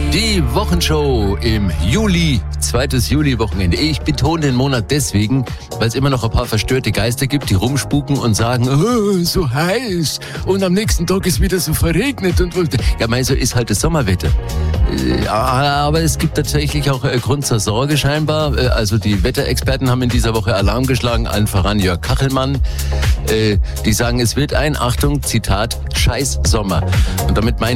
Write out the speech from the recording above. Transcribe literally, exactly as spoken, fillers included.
Die Wochenshow im Juli, zweites Juli-Wochenende. Ich betone den Monat deswegen, weil es immer noch ein paar verstörte Geister gibt, die rumspuken und sagen, oh, so heiß und am nächsten Tag ist wieder so verregnet. Und ja, mei, so ist halt das Sommerwetter. Aber es gibt tatsächlich auch Grund zur Sorge scheinbar. Also die Wetterexperten haben in dieser Woche Alarm geschlagen, allen voran Jörg Kachelmann. Die sagen, es wird ein, Achtung, Zitat, Scheiß Sommer. Und damit meinen